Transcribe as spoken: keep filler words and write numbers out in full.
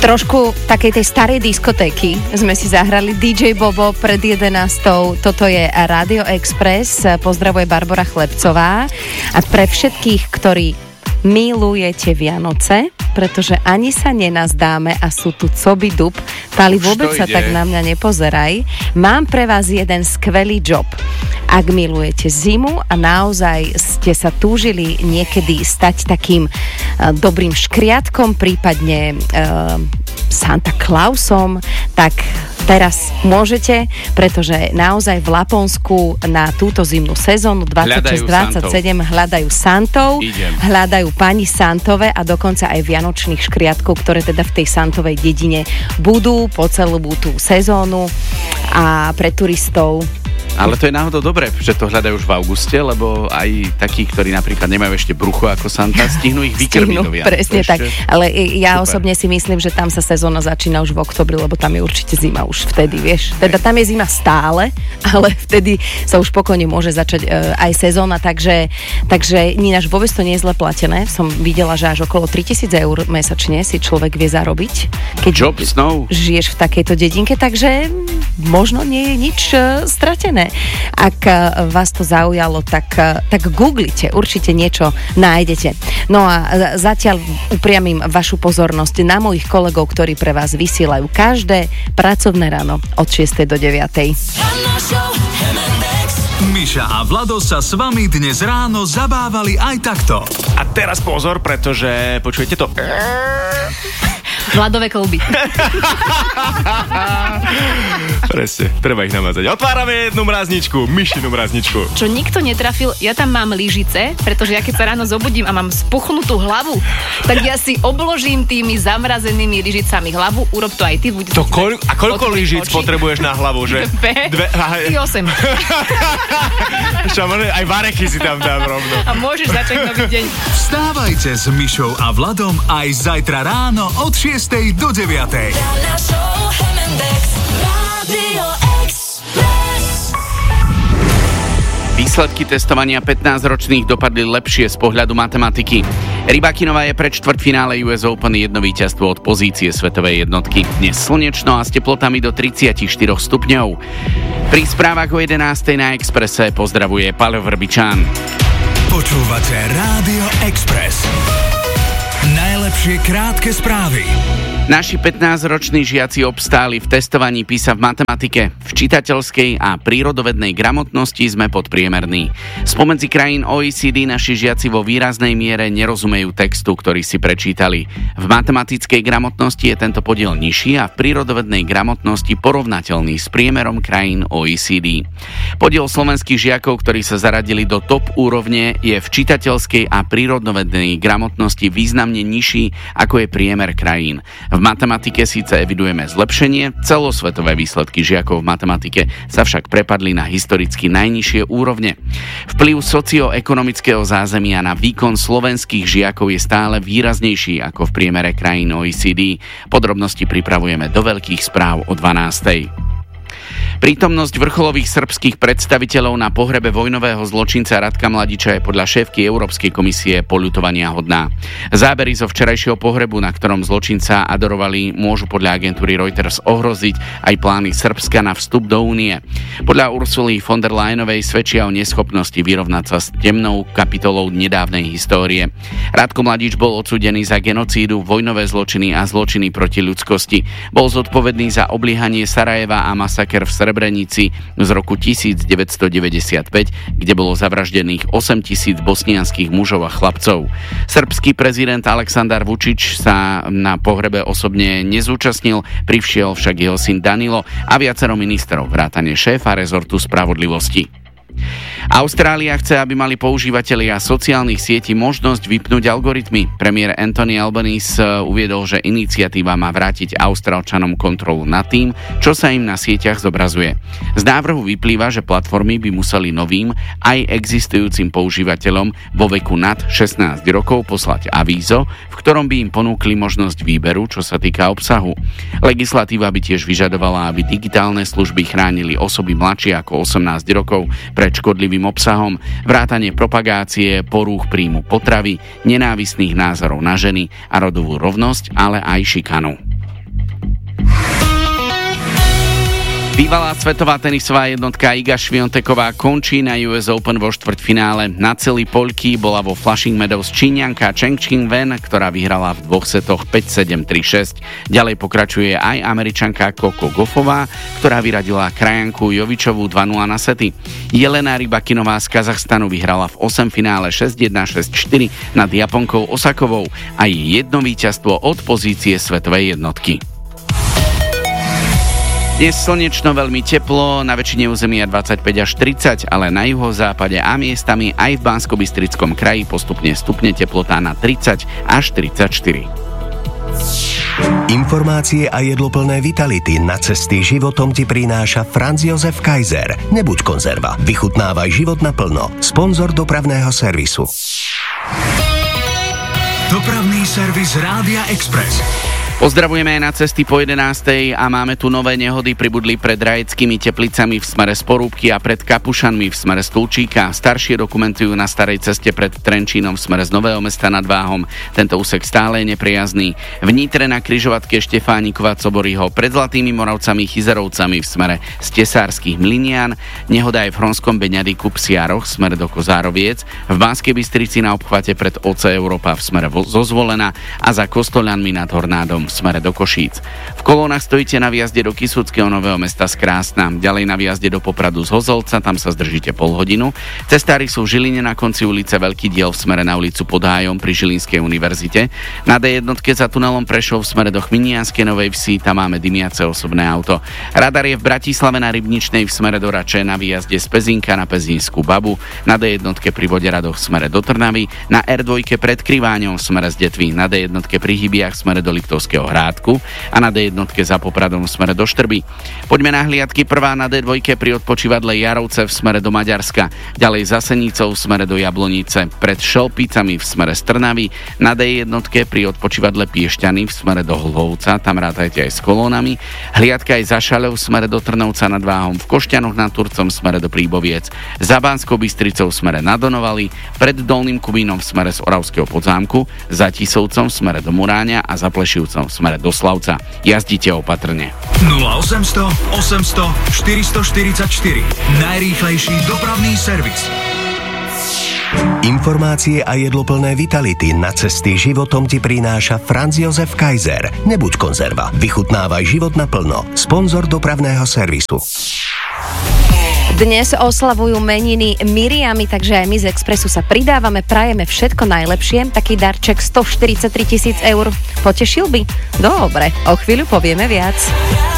Trošku takej tej starej diskotéky sme si zahrali. dý džej Bobo pred jedenástou. Toto je Radio Express. Pozdravuje Barbora Chlebcová. A pre všetkých, ktorí milujete Vianoce, pretože ani sa nenazdáme a sú tu coby dub. Pali, vôbec sa tak na mňa nepozeraj. Mám pre vás jeden skvelý job. Ak milujete zimu a naozaj ste sa túžili niekedy stať takým uh, dobrým škriatkom, prípadne uh, Santa Clausom, tak teraz môžete, pretože naozaj v Laponsku na túto zimnú sezónu dvadsaťšesť dvadsaťsedem hľadajú Santov, Idem. hľadajú pani Santove a dokonca aj vianočných škriatkov, ktoré teda v tej Santovej dedine budú po celú tú sezónu a pre turistov. Ale to je náhodou dobré, že to hľadajú už v auguste, lebo aj takí, ktorí napríklad nemajú ešte brucho ako Santa, stihnú ich vykrmiť do Vianoc. Presne tak, ale ja super. Osobne si myslím, že tam sa sezóna začína už v oktobri, lebo tam je určite zima už vtedy, vieš. Teda tam je zima stále, ale vtedy sa už pokojne môže začať e, aj sezóna, takže, takže ináč vôbec to nie je zle platené. Som videla, že až okolo tritisíc eur mesačne si človek vie zarobiť, keď Job snou. žiješ v takejto dedinke, takže možno nie je nič e, stratené. Ak vás to zaujalo, tak, tak googlite, určite niečo nájdete. No a zatiaľ upriamím vašu pozornosť na mojich kolegov, ktorí pre vás vysielajú každé pracovné ráno od šiestej do deviatej. Miša a Vlado sa s vami dnes ráno zabávali aj takto. A teraz pozor, pretože počujete to? Vladové kĺby. Presne, treba ich namazať. Otvárame jednu mrazničku, myšinu mrazničku. Čo nikto netrafil, ja tam mám lyžice, pretože ja keď sa ráno zobudím a mám spuchnutú hlavu, tak ja si obložím tými zamrazenými lyžicami hlavu. Urob to aj ty. To koľ, a koľko lyžic potrebuješ na hlavu, že? Dve. Dve. Ty osem. Aj varechy si tam dám rovno. A môžeš začať nový deň. Vstávajte s Mišou a Vladom aj zajtra ráno od šiestej do deviatej. Výsledky testovania pätnásťročných dopadli lepšie z pohľadu matematiky. Rybakinová je pre štvrťfinále ú es Open jedno víťazstvo od pozície svetovej jednotky. Dnes slnečno a s teplotami do tridsaťštyri stupňov. Pri správach o jedenástej na Expresse pozdravuje Paľo Vrbičan. Počúvate Rádio Express. Najlepšie krátke správy. Naši pätnásťroční žiaci obstáli v testovaní PISA v matematike. V čitateľskej a prírodovednej gramotnosti sme podpriemerní. Spomedzi krajín ó é cé dé naši žiaci vo výraznej miere nerozumejú textu, ktorý si prečítali. V matematickej gramotnosti je tento podiel nižší a v prírodovednej gramotnosti porovnateľný s priemerom krajín ó é cé dé. Podiel slovenských žiakov, ktorí sa zaradili do top úrovne, je v čitateľskej a prírodovednej gramotnosti významne nižší, ako je priemer krajín. V matematike síce evidujeme zlepšenie, celosvetové výsledky žiakov v matematike sa však prepadli na historicky najnižšie úrovne. Vplyv socioekonomického zázemia na výkon slovenských žiakov je stále výraznejší ako v priemere krajín ó é cé dé. Podrobnosti pripravujeme do veľkých správ o dvanástej. Prítomnosť vrcholových srbských predstaviteľov na pohrebe vojnového zločinca Ratka Mladiča je podľa šéfky Európskej komisie poľutovania hodná. Zábery zo včerajšieho pohrebu, na ktorom zločinca adorovali, môžu podľa agentúry Reuters ohroziť aj plány Srbska na vstup do únie. Podľa Ursuly von der Leyenovej svedčia o neschopnosti vyrovnať sa s temnou kapitolou nedávnej histórie. Ratko Mladič bol odsúdený za genocídu, vojnové zločiny a zločiny proti ľudskosti. Bol zodpovedný za obliehanie Sarajeva a masaker v Srebrenici z roku devätnásťstodeväťdesiatpäť, kde bolo zavraždených osemtisíc bosnianskych mužov a chlapcov. Srbský prezident Aleksandar Vučić sa na pohrebe osobne nezúčastnil, prišiel však jeho syn Danilo a viacero ministrov vrátane šéfa rezortu spravodlivosti. Austrália chce, aby mali používatelia sociálnych sietí možnosť vypnúť algoritmy. Premiér Anthony Albanese uviedol, že iniciatíva má vrátiť Austrálčanom kontrolu nad tým, čo sa im na sieťach zobrazuje. Z návrhu vyplýva, že platformy by museli novým aj existujúcim používateľom vo veku nad šestnásť rokov poslať avízo, v ktorom by im ponúkli možnosť výberu, čo sa týka obsahu. Legislatíva by tiež vyžadovala, aby digitálne služby chránili osoby mladšie ako osemnásť rokov pred škodlivým obsahom, vrátanie propagácie, porúch príjmu potravy, nenávistných názorov na ženy a rodovú rovnosť, ale aj šikanu. Bývalá svetová tenisová jednotka Iga Swiateková končí na ú es Open vo štvrťfinále. Na celý Poľky bola vo Flushing Meadows Číňanka Cheng Qingwen, ktorá vyhrala v dvoch setoch päť sedem tri šesť. Ďalej pokračuje aj Američanka Coco Gauffová, ktorá vyradila krajanku Jovičovú dva nula na sety. Jelena Rybakinová z Kazachstanu vyhrala v osem finále šesť jeden šesť štyri nad Japonkou Osakovou a jej jedno víťazstvo od pozície svetovej jednotky. Dnes slnečno, veľmi teplo, na väčšine územia dvadsaťpäť až tridsať, ale na juhozápade a miestami aj v Banskobystrickom kraji postupne stupne teplota na tridsať až tridsaťštyri. Informácie a jedloplné vitality na cesty životom ti prináša Franz Josef Kaiser. Nebuď konzerva, vychutnávaj život naplno. Sponzor dopravného servisu. Dopravný servis Rádia Express. Pozdravujeme aj na cesty po jedenástej a máme tu nové nehody, pribudli pred Rajeckými Teplicami v smere z Porúbky a pred Kapušanmi v smere z Tulčíka. Staršie dokumentujú na starej ceste pred Trenčínom v smere z Nového Mesta nad Váhom. Tento úsek stále je nepriazný. V Nitre na križovatke Štefánikova Coboryho pred Zlatými Moravcami Chyzerovcami v smere z Tesárskych Mlynian. Nehoda aj v Hronskom Beňadiku Psiaroch v smere do Kozároviec. V Banskej Bystrici na obchvate pred ó cé Európa v smere zo Zvolena a za Kostoľanmi nad Hornádom v smere do Košíc. V kolónach stojíte na výjazde do Kysuckého Nového Mesta z Krásna, ďalej na výjazde do Popradu z Hozolca, tam sa zdržíte pol hodinu. Cestári sú v Žiline na konci ulice Veľký diel v smere na ulicu Pod Hájom pri Žilinskej univerzite. Na dé jednotke za tunelom Prešov v smere do Chminianskej Novej Vsi, tam máme dymiace osobné auto. Radar je v Bratislave na Rybničnej v smere do Rače, na výjazde z Pezínka na Pezínsku Babu, na dé jednotke pri Voderadoch v smere do Trnavy, na er dva pred Kriváňom v smere z Detvy, na dé jednotke pri Hybiach v smere do Liptovského Hrádku a na dé jednotke za Popradom v smere do Štrby. Poďme na hliadky, prvá na dé dva pri odpočívadle Jarovce v smere do Maďarska, ďalej za Senicou v smere do Jablonice, pred Šelpicami v smere z Trnavy, na dé jednotke pri odpočívadle Piešťany v smere do Hlovca, tam rátajte aj s kolónami, hliadka aj za Šaľov v smere do Trnovca nad Váhom, v Košťanoch nad Turcom v smere do Príboviec, za Banskou Bystricou v smere na Donovali, pred Dolným Kubínom v smere z Oravského Podzámku, za Tisovcom v smere do Muráňa a za Plešivcom v smere do Slavca. Jazdite opatrne. nula osemsto osemsto štyristoštyridsaťštyri. Najrýchlejší dopravný servis. Informácie a jedloplné vitality na cesty životom ti prináša Franz Josef Kaiser. Nebuď konzerva, vychutnávaj život naplno. Sponzor dopravného servisu. Dnes oslavujú meniny Miriamy, takže aj my z Expressu sa pridávame, prajeme všetko najlepšie. Taký darček stoštyridsaťtri tisíc eur potešil by? Dobre, o chvíľu povieme viac.